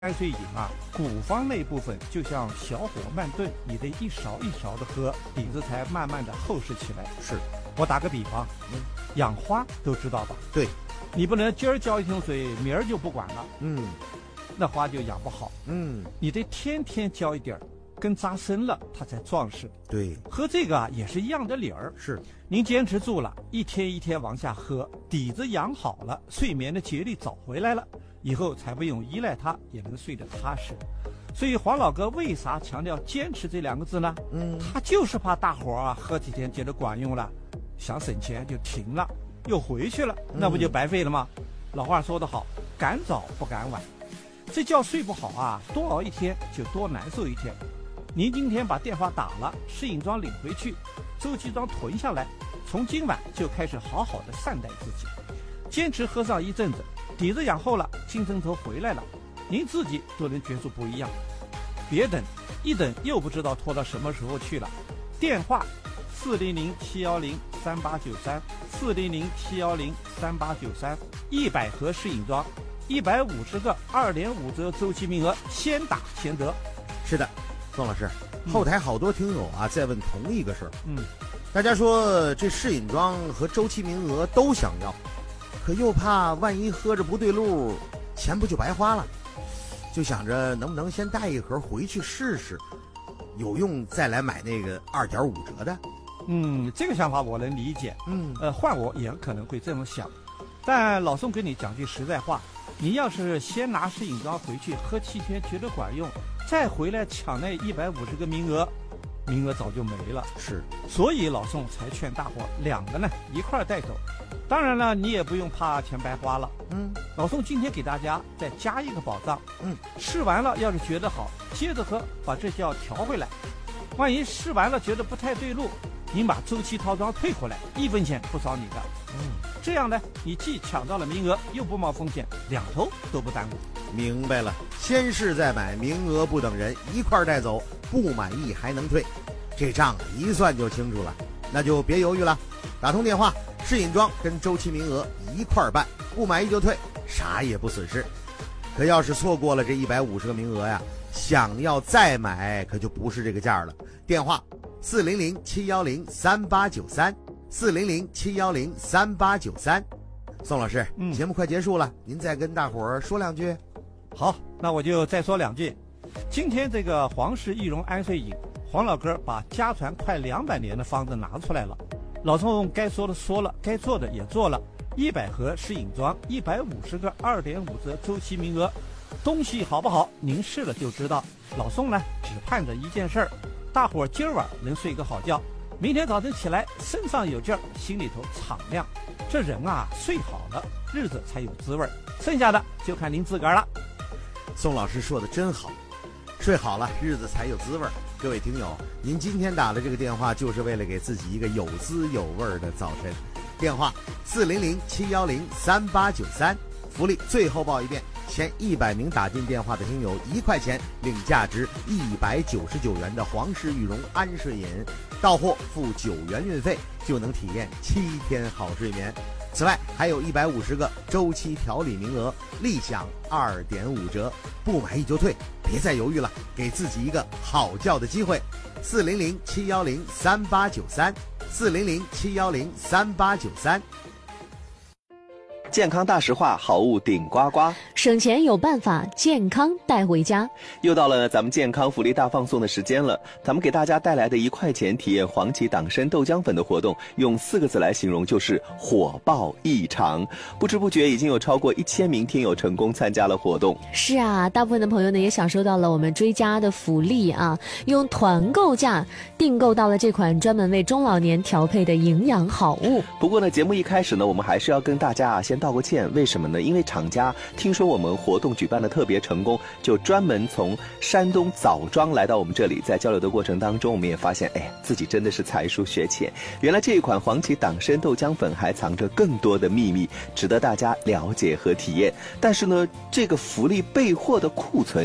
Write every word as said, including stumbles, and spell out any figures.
氨水饮啊，古方那部分就像小火慢炖，你得一勺一勺的喝，底子才慢慢的厚实起来。 是， 我打个比方， 嗯， 养花都知道吧？ 对， 你不能今儿浇一桶水，明儿就不管了， 嗯， 那花就养不好。 嗯， 你得天天浇一点儿，根扎深了，它才壮实。 对， 喝这个啊也是一样的理儿。 是， 您坚持住了，一天一天往下喝，底子养好了，睡眠的节律找回来了，以后才不用依赖它，也能睡得踏实。所以黄老哥为啥强调坚持这两个字呢？ 嗯， 他就是怕大伙儿啊喝几天觉得管用了，想省钱就停了，又回去了，那不就白费了吗？嗯、老话说得好，赶早不赶晚，这觉睡不好啊，多熬一天就多难受一天。您今天把电话打了，试饮装领回去，周期装囤下来，从今晚就开始好好的善待自己，坚持喝上一阵子，底子养厚了，精神头回来了，您自己都能觉出不一样。别等，一等又不知道拖到什么时候去了。电话四零零七幺零三八九三，四零零七幺零三八九三，一百盒试饮装，一百五十个二点五折周期名额，先打先得。 是的，宋老师，后台好多听友啊在问同一个事儿。 嗯， 大家说这试饮装和周期名额都想要，可又怕万一喝着不对路，钱不就白花了？就想着能不能先带一盒回去试试，有用再来买那个二点五折的。 嗯，这个想法我能理解。 嗯， 呃，换我也可能会这么想。但老宋跟你讲句实在话，你要是先拿试饮装回去喝七天觉得管用，再回来抢那一百五十个名额，名额早就没了。 是， 所以老宋才劝大伙两个呢一块儿带走。当然了，你也不用怕钱白花了。 嗯， 老宋今天给大家再加一个保障。 嗯， 试完了要是觉得好，接着喝，把这觉调回来。万一试完了觉得不太对路，您把周期套装退回来，一分钱不少你的。 嗯， 这样呢，你既抢到了名额，又不冒风险，两头都不耽误。 明白了，先试再买，名额不等人，一块儿带走，不满意还能退，这账一算就清楚了。那就别犹豫了，打通电话，试饮装跟周期名额一块儿办，不满意就退，啥也不损失。可要是错过了这一百五十个名额呀，想要再买可就不是这个价了。电话四零零七幺零三八九三，四零零七幺零三八九三。宋老师，嗯，节目快结束了，您再跟大伙儿说两句。 好，那我就再说两句。今天这个黄氏益荣安睡饮，黄老哥把家传快两百年的方子拿出来了。老宋该说的说了，该做的也做了。一百盒试饮装，一百五十个二点五折周期名额，东西好不好，您试了就知道。老宋呢，只盼着一件事儿，大伙儿今儿晚能睡个好觉，明天早晨起来身上有劲儿，心里头敞亮。这人啊，睡好了，日子才有滋味儿，剩下的就看您自个儿了。 宋老师说的真好，睡好了，日子才有滋味儿。各位听友，您今天打的这个电话，就是为了给自己一个有滋有味儿的早晨。电话四零零七幺零三八九三，福利最后报一遍，前一百名打进电话的听友一块钱领价值一百九十九元的黄氏玉荣安睡饮，到货付九元运费，就能体验七天好睡眠。此外还有一百五十个周期调理名额，立享二点五折，不满意就退，别再犹豫了，给自己一个好觉的机会。四零零七幺零三八九三，四零零七幺零三八九三。 健康大实话，好物顶呱呱， 省钱有办法，健康带回家。 又到了咱们健康福利大放送的时间了，咱们给大家带来的一块钱体验黄芪党参豆浆粉的活动，用四个字来形容就是火爆异常。不知不觉已经有超过一千名听友成功参加了活动。 是啊，大部分的朋友呢也享受到了我们追加的福利啊，用团购价订购到了这款专门为中老年调配的营养好物。 不过呢，节目一开始呢，我们还是要跟大家啊先道个歉，为什么呢？因为厂家听说我们活动举办的特别成功，就专门从山东枣庄来到我们这里。在交流的过程当中，我们也发现，哎，自己真的是才疏学浅。原来这一款黄芪党参豆浆粉还藏着更多的秘密，值得大家了解和体验。但是呢，这个福利备货的库存